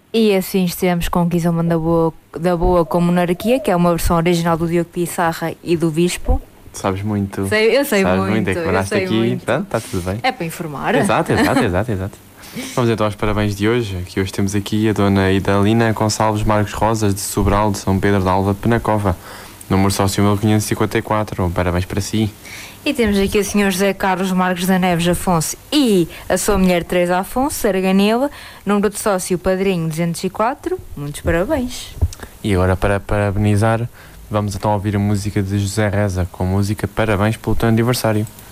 E assim estivemos com Kizomba da Boa com Monarquia, que é uma versão original do Diogo Pissarra e do Bispo. Sabes muito. Eu sei Sabes muito, muito, é que eu mandaste sei aqui, muito. está tudo bem. É para informar. Exato. Vamos então aos parabéns de hoje, que hoje temos aqui a dona Idalina Gonçalves Marcos Rosas, de Sobral, de São Pedro de Alva, Penacova, número sócio 1554, parabéns para si. E temos aqui o Sr. José Carlos Marques da Neves Afonso e a sua mulher Teresa Afonso, Saraganela, número de sócio Padrinho 204, muitos parabéns. E agora, para parabenizar, vamos então ouvir a música de José Reza, com a música Parabéns pelo teu aniversário.